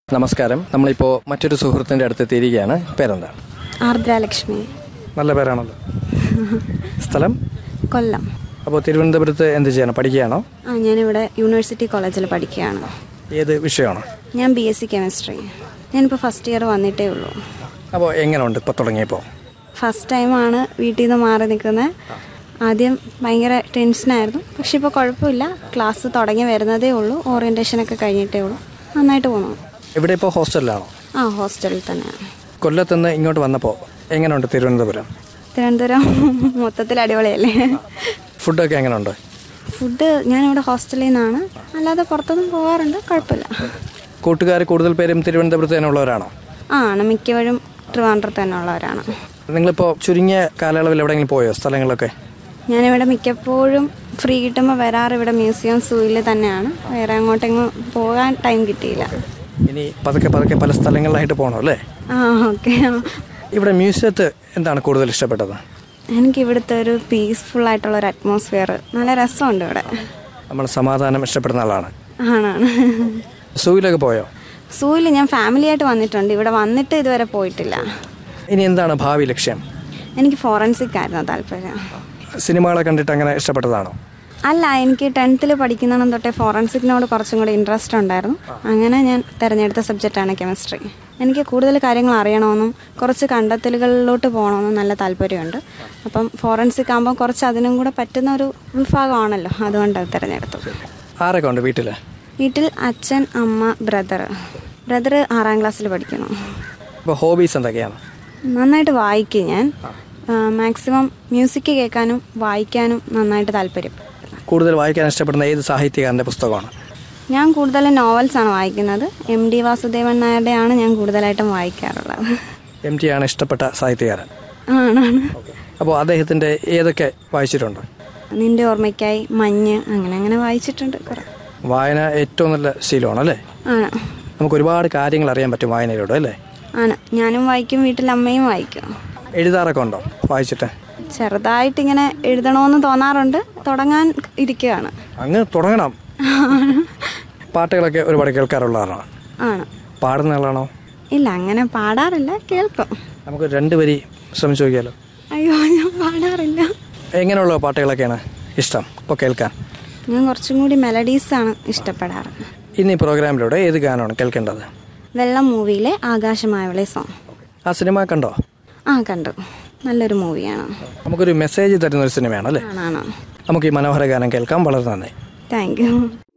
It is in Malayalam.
നമസ്കാരം. നമ്മളിപ്പോൾ മറ്റൊരു സുഹൃത്തിൻ്റെ അടുത്ത് എത്തിയിരിക്കുകയാണ്. പേരെന്താണ്? ആർദ്രലക്ഷ്മി. നല്ല പേരാണല്ലോ. സ്ഥലം? കൊല്ലം. അപ്പോൾ തിരുവനന്തപുരത്ത് എന്ത് ചെയ്യണം? പഠിക്കുകയാണോ? ഞാനിവിടെ യൂണിവേഴ്സിറ്റി കോളേജിൽ പഠിക്കുകയാണ്. ഏത് വിഷയമാണോ? ഞാൻ BSc കെമിസ്ട്രി. ഞാനിപ്പോൾ ഫസ്റ്റ് ഇയർ വന്നിട്ടേ ഉള്ളൂ. അപ്പോൾ എങ്ങനെയുണ്ട് ഇപ്പോൾ തുടങ്ങിയപ്പോൾ? ഫസ്റ്റ് ടൈമാണ് വീട്ടിൽ നിന്ന് മാറി നിൽക്കുന്നത്. ആദ്യം ഭയങ്കര ടെൻഷനായിരുന്നു. പക്ഷെ ഇപ്പോൾ കുഴപ്പമില്ല. ക്ലാസ് തുടങ്ങി വരുന്നതേ ഉള്ളൂ. ഓറിയൻറ്റേഷനൊക്കെ കഴിഞ്ഞിട്ടേ ഉള്ളൂ. നന്നായിട്ട് പോകണം. ഇവിടെ ഇപ്പോൾ ഹോസ്റ്റലിലാണോ? ഹോസ്റ്റലിൽ തന്നെയാണ്. കൊല്ലത്തുനിന്ന് ഇങ്ങോട്ട് വന്നപ്പോൾ എങ്ങനെയുണ്ട് തിരുവനന്തപുരം? തിരുവനന്തപുരം മൊത്തത്തിൽ അടിപൊളിയല്ലേ? ഫുഡൊക്കെ എങ്ങനെയുണ്ട്? ഫുഡ് ഞാനിവിടെ ഹോസ്റ്റലിൽ നിന്നാണ്, അല്ലാതെ പുറത്തൊന്നും പോകാറുണ്ട്. കുഴപ്പമില്ല. കൂട്ടുകാർ കൂടുതൽ പേരും തിരുവനന്തപുരത്ത് തന്നെ ഉള്ളവരാണോ? ആണ്, മിക്കവരും ട്രിവാൻഡ്രത്ത് തന്നെ ഉള്ളവരാണ്. നിങ്ങളിപ്പോൾ ചുരുങ്ങിയ കാലയളവിൽ എവിടെയെങ്കിലും പോയോ സ്ഥലങ്ങളൊക്കെ? ഞാനിവിടെ മിക്കപ്പോഴും ഫ്രീ കിട്ടുമ്പോൾ വരാറ് ഇവിടെ മ്യൂസിയം സൂയിൽ തന്നെയാണ്. വേറെ അങ്ങോട്ടെങ്ങും പോകാൻ ടൈം കിട്ടിയില്ല. ഇനി പതുക്കെ പല സ്ഥലങ്ങളിലായിട്ട് പോകണം അല്ലേ? ഓക്കെ. ഇവിടെ മ്യൂസിയത്ത് എന്താണ് കൂടുതൽ ഇഷ്ടപ്പെട്ടത്? എനിക്ക് ഇവിടുത്തെ ഒരു പീസ്ഫുൾ ആയിട്ടുള്ളൊരു അറ്റ്മോസ്ഫിയർ, നല്ല രസമുണ്ട് ഇവിടെ. നമ്മൾ സമാധാനം ഇഷ്ടപ്പെടുന്ന ആളാണ്. ആണാണ്. സൂയിലൊക്കെ പോയോ? സൂയിൽ ഞാൻ ഫാമിലിയായിട്ട് വന്നിട്ടുണ്ട്. ഇവിടെ വന്നിട്ട് ഇതുവരെ പോയിട്ടില്ല. ഇനി എന്താണ് ഭാവി ലക്ഷ്യം? എനിക്ക് ഫോറൻസിക് ആയിരുന്നു താല്പര്യം. സിനിമകളെ കണ്ടിട്ട് അങ്ങനെ ഇഷ്ടപ്പെട്ടതാണോ? അല്ല, എനിക്ക് 10th പഠിക്കുന്നതും തൊട്ടേ ഫോറൻസിക്കിനോട് കുറച്ചും കൂടി ഇൻട്രസ്റ്റ് ഉണ്ടായിരുന്നു. അങ്ങനെ ഞാൻ തിരഞ്ഞെടുത്ത സബ്ജക്റ്റാണ് കെമിസ്ട്രി. എനിക്ക് കൂടുതൽ കാര്യങ്ങൾ അറിയണമെന്നും കുറച്ച് കണ്ടെത്തലുകളിലോട്ട് പോകണമെന്നും നല്ല താല്പര്യമുണ്ട്. അപ്പം ഫോറൻസിക് ആകുമ്പോൾ കുറച്ച് അതിനും കൂടെ പറ്റുന്ന ഒരു വിഭാഗമാണല്ലോ, അതുകൊണ്ട് അത് തിരഞ്ഞെടുത്തു. ആരൊക്കെ ഉണ്ട് വീട്ടിൽ? വീട്ടിൽ അച്ഛൻ, അമ്മ, ബ്രദർ 6ാം ക്ലാസ്സിൽ പഠിക്കുന്നു. അപ്പോൾ ഹോബീസ് എന്തൊക്കെയാണ്? നന്നായിട്ട് വായിക്കും ഞാൻ. മാക്സിമം മ്യൂസിക് കേൾക്കാനും വായിക്കാനും നന്നായിട്ട് താല്പര്യം. കൂടുതൽ വായിക്കാൻ ഇഷ്ടപ്പെടുന്ന ഏത് സാഹിത്യകാരൻ്റെ പുസ്തകമാണ്? ഞാൻ കൂടുതലും നോവൽസാണ് വായിക്കുന്നത്. MD വാസുദേവൻ നായരുടെയാണ് ഞാൻ കൂടുതലായിട്ടും വായിക്കാറുള്ളത്. MT ആണ് ഇഷ്ടപ്പെട്ട സാഹിത്യകാരൻ? ആണാണ്. അപ്പോൾ അദ്ദേഹത്തിൻ്റെ ഏതൊക്കെ വായിച്ചിട്ടുണ്ട്? നിന്റെ ഓർമ്മയ്ക്കായി, മഞ്ഞ്, അങ്ങനെ വായിച്ചിട്ടുണ്ട് കുറേ. വായന ഏറ്റവും നല്ല ശീലമാണല്ലേ? ആണ്. നമുക്ക് ഒരുപാട് കാര്യങ്ങൾ അറിയാൻ പറ്റും വായനയിലൂടെ അല്ലേ? ആണ്. ഞാനും വായിക്കും, വീട്ടിൽ അമ്മയും വായിക്കും. എഴുതാറൊക്കെ ഉണ്ടോ വായിച്ചിട്ട്? ചെറുതായിട്ടിങ്ങനെ എഴുതണമെന്ന് തോന്നാറുണ്ട്. തുടങ്ങാൻ ഇരിക്കുകയാണ്. അങ്ങ് തുടങ്ങണം. പാട്ടുകളൊക്കെ ഒരുപാട് കേൾക്കാറുള്ളതാണോ? ആണ്. പാടുന്ന ആളാണോ? ഇല്ല, അങ്ങനെ പാടാറില്ല, കേൾക്കും. നമുക്ക് 2 വരി ശ്രമിച്ചു നോക്കിയാലോ? അയ്യോ, ഞാൻ പാടാറില്ല. എങ്ങനെയുള്ള പാട്ടുകളൊക്കെയാണ് ഇഷ്ടം ഇപ്പോൾ കേൾക്കാൻ? ഞാൻ കുറച്ചും കൂടി മെലഡീസാണ് ഇഷ്ടപ്പെടാറ്. ഇന്ന് ഈ പ്രോഗ്രാമിലൂടെ ഏത് ഗാനമാണ് കേൾക്കേണ്ടത്? വെള്ളം മൂവിയിലെ ആകാശമായവളെ സോങ്. ആ സിനിമ കണ്ടോ? കണ്ടു. നല്ലൊരു മൂവിയാണ്. നമുക്കൊരു മെസ്സേജ് തരുന്നൊരു സിനിമയാണ് അല്ലേ? ആണ്. നമുക്ക് ഈ മനോഹര ഗാനം കേൾക്കാം. വളരെ നന്ദി. Thank you.